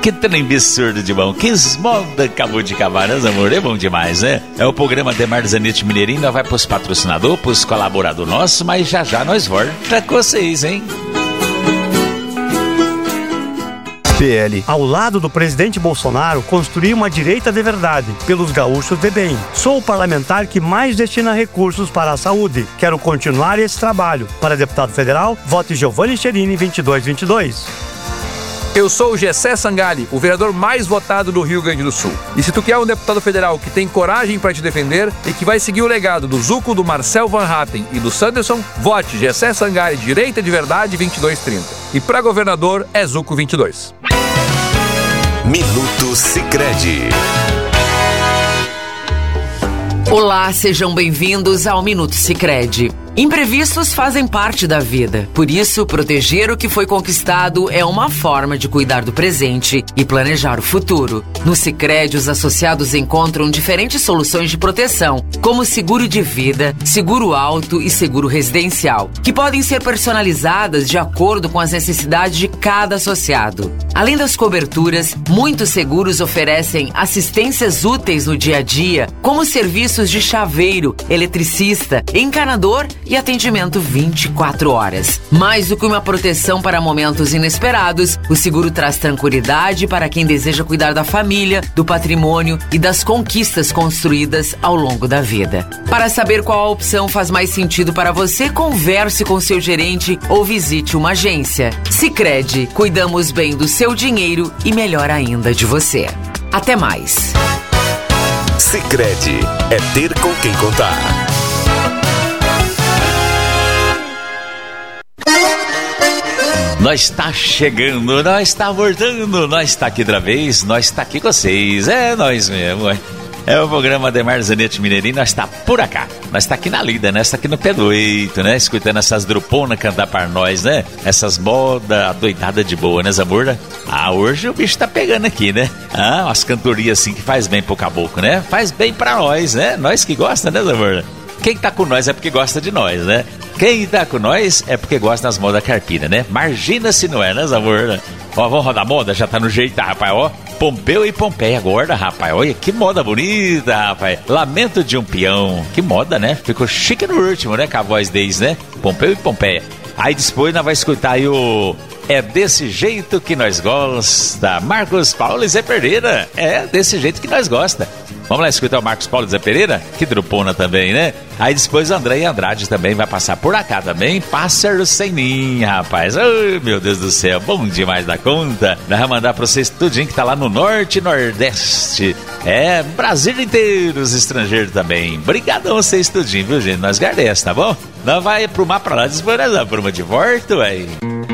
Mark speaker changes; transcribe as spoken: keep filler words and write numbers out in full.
Speaker 1: Que trem absurdo de bom, que esmoda acabou de acabar, né, amor? É bom demais, né? É o programa Demar Zanetti Mineirinho, nós vai pros patrocinadores, pros colaboradores nossos, mas já já nós volta com vocês, hein?
Speaker 2: P L. Ao lado do presidente Bolsonaro, construir uma direita de verdade, pelos gaúchos de bem. Sou o parlamentar que mais destina recursos para a saúde. Quero continuar esse trabalho. Para deputado federal, vote Giovanni Cherini vinte e dois vinte e dois.
Speaker 3: Eu sou o Gessé Sangali, o vereador mais votado do Rio Grande do Sul. E se tu quer um deputado federal que tem coragem para te defender e que vai seguir o legado do Zuco, do Marcel Van Hatten e do Sanderson, vote Gessé Sangali, direita de verdade, vinte e dois trinta. E para governador é Zuco vinte e dois.
Speaker 4: Minuto Sicredi.
Speaker 5: Olá, sejam bem-vindos ao Minuto Sicredi. Imprevistos fazem parte da vida, por isso proteger o que foi conquistado é uma forma de cuidar do presente e planejar o futuro. No Sicredi, os associados encontram diferentes soluções de proteção, como seguro de vida, seguro auto e seguro residencial, que podem ser personalizadas de acordo com as necessidades de cada associado. Além das coberturas, muitos seguros oferecem assistências úteis no dia a dia, como serviços de chaveiro, eletricista, encanador e atendimento vinte e quatro horas. Mais do que uma proteção para momentos inesperados, o seguro traz tranquilidade para quem deseja cuidar da família, do patrimônio e das conquistas construídas ao longo da vida. Para saber qual a opção faz mais sentido para você, converse com seu gerente ou visite uma agência. Sicredi, cuidamos bem do seu dinheiro e melhor ainda de você. Até mais.
Speaker 4: Sicredi é ter com quem contar.
Speaker 1: Nós está chegando, nós está voltando, nós está aqui outra vez, nós está aqui com vocês, é nós mesmo, é. É o programa Demar Zanetti Mineirinho, nós está por acá, nós está aqui na lida, né? Nós está aqui no pé do eito, né? Escutando essas druponas cantar para nós, né? Essas modas adoidadas de boa, né, Zamorda? Ah, hoje o bicho tá pegando aqui, né? Ah, umas cantorias assim que faz bem pro caboclo, né? Faz bem pra nós, né? Nós que gosta, né, Zamorda? Quem tá com nós é porque gosta de nós, né? Quem tá com nós é porque gosta das modas carpina, né? Margina se não é, né, Zamorda? Ó, vamos rodar moda? Já tá no jeito, rapaz, ó. Pompeu e Pompeia agora, rapaz. Olha que moda bonita, rapaz. Lamento de um peão. Que moda, né? Ficou chique no último, né? Com a voz deles, né? Pompeu e Pompeia. Aí depois nós vamos escutar aí o... É desse jeito que nós gosta. Marcos Paulo e Zé Pereira. É desse jeito que nós gosta. Vamos lá escutar o Marcos Paulo e Zé Pereira? Que drupona também, né? Aí depois o André Andrade também vai passar por cá também. Pássaro sem ninho, rapaz. Ai, meu Deus do céu, bom demais da conta. Nós vamos mandar pra vocês tudinho que tá lá no Norte e Nordeste. É, Brasil inteiro, os estrangeiros também. Obrigadão vocês tudinho, viu, gente? Nós agradecemos, tá bom? Nós vai pro mar pra lá, depois nós vamos pro uma de volta, ué.